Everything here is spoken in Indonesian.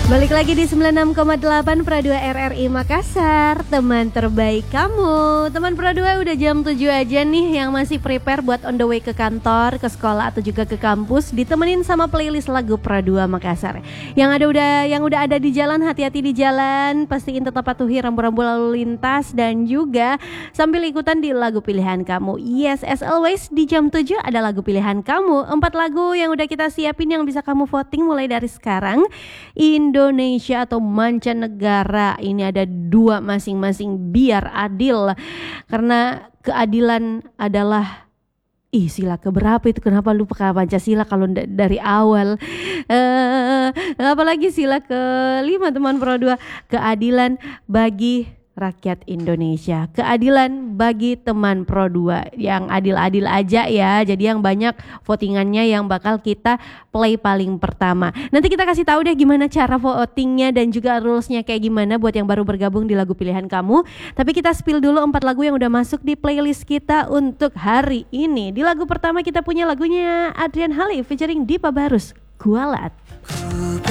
Balik lagi di 96,8 Pro 2 RRI Makassar, teman terbaik kamu. Teman Pro 2 udah jam 7 aja nih yang masih prepare buat on the way ke kantor, ke sekolah atau juga ke kampus, ditemenin sama playlist lagu Pro 2 Makassar. Yang udah ada di jalan, hati-hati di jalan, pastiin tetap patuhi rambu-rambu lalu lintas dan juga sambil ikutan di lagu pilihan kamu. Yes, as always di jam 7 ada lagu pilihan kamu. 4 lagu yang udah kita siapin yang bisa kamu voting mulai dari sekarang. Indonesia atau mancanegara, ini ada 2 masing-masing biar adil, karena keadilan adalah sila keberapa itu, kenapa lupa Pancasila kalau dari awal, apalagi sila ke-5 teman Pro 2, keadilan bagi rakyat Indonesia, keadilan bagi teman Pro 2, yang adil-adil aja ya. Jadi yang banyak votingannya yang bakal kita play paling pertama. Nanti kita kasih tahu deh gimana cara votingnya dan juga rulesnya kayak gimana buat yang baru bergabung di lagu pilihan kamu. Tapi kita spill dulu 4 lagu yang udah masuk di playlist kita untuk hari ini. Di lagu pertama kita punya lagunya Adrian Halif featuring Dipa Barus, Kualat.